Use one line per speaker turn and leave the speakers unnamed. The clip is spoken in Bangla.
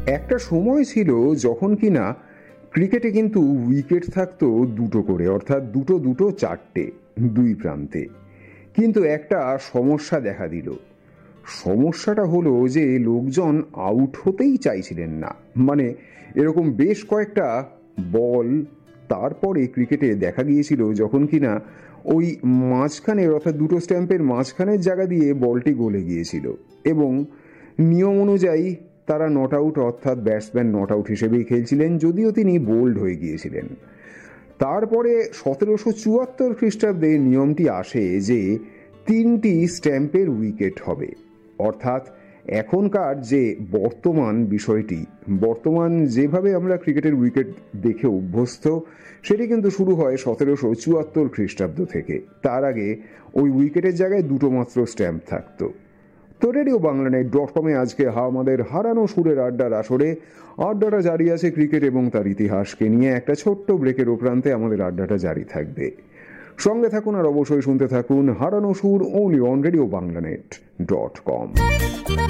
একটা সময় ছিল যখন কিনা ক্রিকেটে কিন্তু উইকেট থাকতো দুটো করে, অর্থাৎ দুটো দুটো চারটে, দুই প্রান্তে। কিন্তু একটা সমস্যা দেখা দিল। সমস্যাটা হলো যে লোকজন আউট হতেই চাইছিলেন না। মানে এরকম বেশ কয়েকটা বল তারপরে ক্রিকেটে দেখা গিয়েছিল যখন কিনা ওই মাঝখানের, অর্থাৎ দুটো স্ট্যাম্পের মাঝখানের জায়গা দিয়ে বলটি গলে গিয়েছিল এবং নিয়ম অনুযায়ী তারা নট আউট, অর্থাৎ ব্যাটসম্যান নট আউট হিসেবেই খেলছিলেন, যদিও তিনি বোল্ড হয়ে গিয়েছিলেন। তারপরে 1774 খ্রিস্টাব্দে নিয়মটি আসে যে 3টি স্ট্যাম্পের উইকেট হবে। অর্থাৎ এখনকার যে বর্তমান যেভাবে আমরা ক্রিকেটের উইকেট দেখে অভ্যস্ত, সেটি কিন্তু শুরু হয় 1774 খ্রিস্টাব্দ থেকে। তার আগে ওই উইকেটের জায়গায় দুটো মাত্র স্ট্যাম্প থাকতো। তো রেডিও বাংলানেট.com-এ আজকে আমাদের হারানো সুরের আড্ডার আসরে আড্ডাটা জারি আছে ক্রিকেট এবং তার ইতিহাসকে নিয়ে। একটা ছোট্ট ব্রেকের উপরান্তে আমাদের আড্ডাটা জারি থাকবে। সঙ্গে থাকুন আর অবশ্যই শুনতে থাকুন হারানো সুর, only on রেডিও বাংলানেট.com।